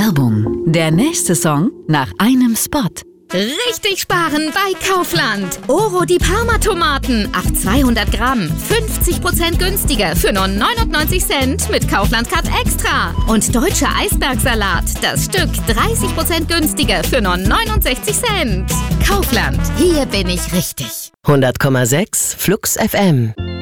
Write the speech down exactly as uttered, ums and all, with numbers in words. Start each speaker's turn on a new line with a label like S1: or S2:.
S1: Werbung. Der nächste Song nach einem Spot.
S2: Richtig sparen bei Kaufland. Oro die Parma-Tomaten auf zweihundert Gramm. fünfzig Prozent günstiger für nur neunundneunzig Cent mit Kaufland Card Extra. Und deutscher Eisbergsalat. Das Stück dreißig Prozent günstiger für nur neunundsechzig Cent. Kaufland. Hier bin ich richtig.
S3: hundert Komma sechs Flux F M